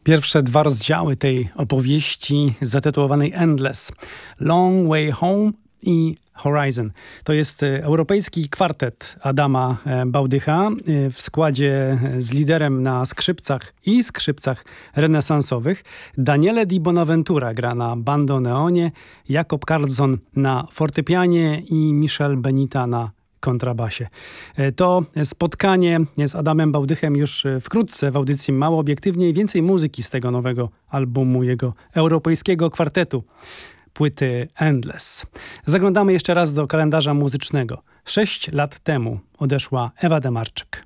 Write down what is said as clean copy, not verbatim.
Pierwsze dwa rozdziały tej opowieści zatytułowanej Endless, Long Way Home i Horizon. To jest europejski kwartet Adama Bałdycha w składzie z liderem na skrzypcach i skrzypcach renesansowych. Daniele Di Bonaventura gra na bandoneonie, Jakob Karlsson na fortepianie i Michel Benita na kontrabasie. To spotkanie z Adamem Bałdychem już wkrótce w audycji Mało Obiektywnie i więcej muzyki z tego nowego albumu jego europejskiego kwartetu, płyty Endless. Zaglądamy jeszcze raz do kalendarza muzycznego. 6 lat temu odeszła Ewa Demarczyk.